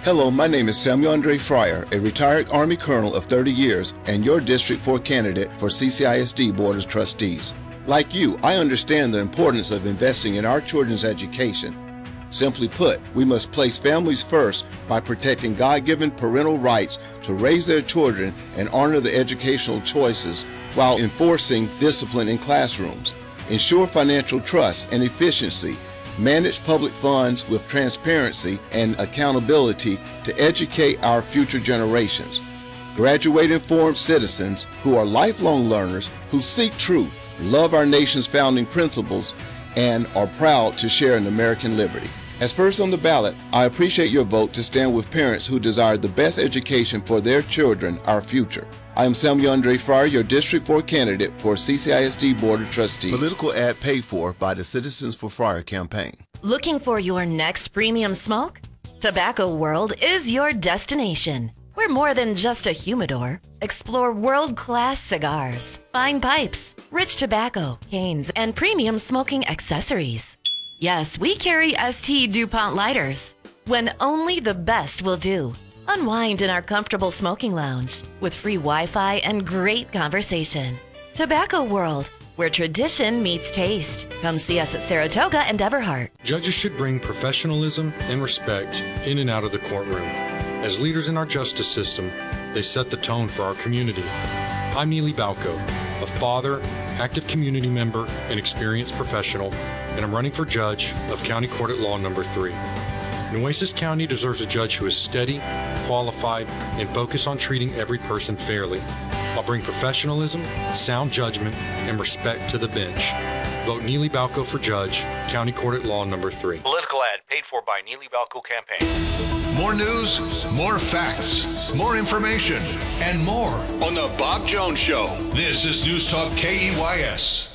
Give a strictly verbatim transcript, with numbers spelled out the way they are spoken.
Hello, my name is Samuel Andre Fryer, a retired Army Colonel of thirty years and your District four candidate for C C I S D Board of Trustees. Like you, I understand the importance of investing in our children's education. Simply put, we must place families first by protecting God-given parental rights to raise their children and honor the educational choices while enforcing discipline in classrooms. Ensure financial trust and efficiency. Manage public funds with transparency and accountability to educate our future generations. Graduate informed citizens who are lifelong learners who seek truth, love our nation's founding principles, and are proud to share in American liberty. As first on the ballot, I appreciate your vote to stand with parents who desire the best education for their children, our future. I am Samuel Andre Fryer, your District four candidate for C C I S D Board of Trustees. Political ad paid for by the Citizens for Fryer campaign. Looking for your next premium smoke? Tobacco World is your destination. We're more than just a humidor. Explore world-class cigars, fine pipes, rich tobacco, canes, and premium smoking accessories. Yes, we carry S T DuPont lighters. When only the best will do. Unwind in our comfortable smoking lounge with free Wi-Fi and great conversation. Tobacco World, where tradition meets taste. Come see us at Saratoga and Everhart. Judges should bring professionalism and respect in and out of the courtroom. As leaders in our justice system, they set the tone for our community. I'm Neely Balco, a father, active community member, and experienced professional, and I'm running for judge of County Court at Law Number three. Nueces County deserves a judge who is steady, qualified, and focused on treating every person fairly. I'll bring professionalism, sound judgment, and respect to the bench. Vote Neely Balco for judge, County Court at Law Number three. Political ad paid for by Neely Balco campaign. More news, more facts, more information, and more on The Bob Jones Show. This is News Talk K E Y S.